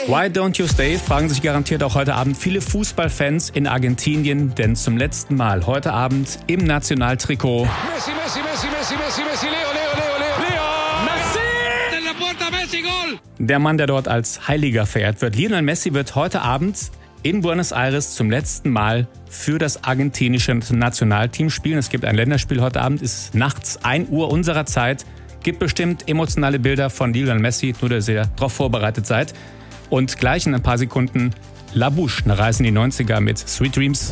Why don't you stay? Fragen sich garantiert auch heute Abend viele Fußballfans in Argentinien, denn zum letzten Mal heute Abend im Nationaltrikot Messi, Messi, Messi, Messi, Messi, Messi, Leo, Leo, Leo, Leo, Leo, Messi! En la puerta, Messi, Gol! der Mann, der dort als Heiliger verehrt wird. Lionel Messi wird heute Abend in Buenos Aires zum letzten Mal für das argentinische Nationalteam spielen. Es gibt ein Länderspiel heute Abend, ist nachts 1 Uhr unserer Zeit. Gibt bestimmt emotionale Bilder von Lionel Messi, nur dass ihr darauf vorbereitet seid. Und gleich in ein paar Sekunden La Bouche, eine Reise in die 90er mit Sweet Dreams.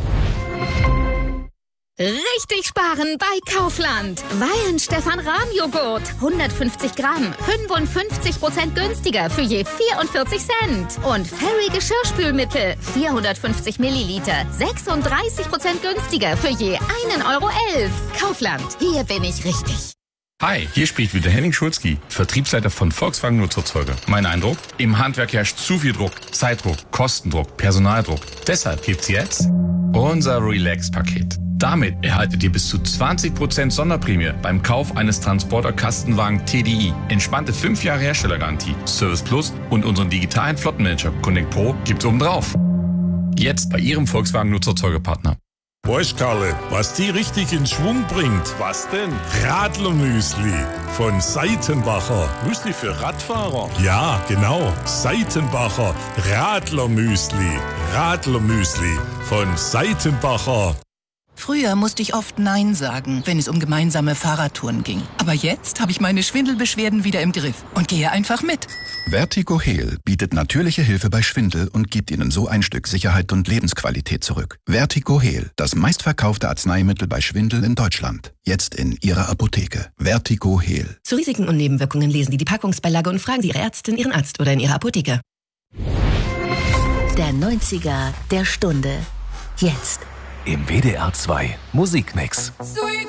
Richtig sparen bei Kaufland. Wein Stefan Rahm Joghurt. 150 Gramm. 55% günstiger für je 44 Cent. Und Fairy Geschirrspülmittel. 450 Milliliter. 36% günstiger für je 1,11 Euro. Kaufland. Hier bin ich richtig. Hi, hier spricht wieder Henning Schulzki, Vertriebsleiter von Volkswagen Nutzerzeuger. Mein Eindruck? Im Handwerk herrscht zu viel Druck, Zeitdruck, Kostendruck, Personaldruck. Deshalb gibt's jetzt unser Relax-Paket. Damit erhaltet ihr bis zu 20% Sonderprämie beim Kauf eines Transporter-Kastenwagen TDI. Entspannte 5 Jahre Herstellergarantie, Service Plus und unseren digitalen Flottenmanager Connect Pro gibt's obendrauf. Jetzt bei Ihrem Volkswagen Nutzerzeugerpartner. Weißt, Karle, was die richtig in Schwung bringt? Was denn? Radlermüsli von Seitenbacher. Müsli für Radfahrer? Ja, genau. Seitenbacher Radlermüsli. Radlermüsli von Seitenbacher. Früher musste ich oft Nein sagen, wenn es um gemeinsame Fahrradtouren ging. Aber jetzt habe ich meine Schwindelbeschwerden wieder im Griff und gehe einfach mit. Vertigo-Heal bietet natürliche Hilfe bei Schwindel und gibt Ihnen so ein Stück Sicherheit und Lebensqualität zurück. Vertigo-Heal, das meistverkaufte Arzneimittel bei Schwindel in Deutschland. Jetzt in Ihrer Apotheke. Vertigo-Heal. Zu Risiken und Nebenwirkungen lesen Sie die Packungsbeilage und fragen Sie Ihre Ärztin, Ihren Arzt oder in Ihrer Apotheke. Der 90er der Stunde. Jetzt. Im WDR 2 Musikmix.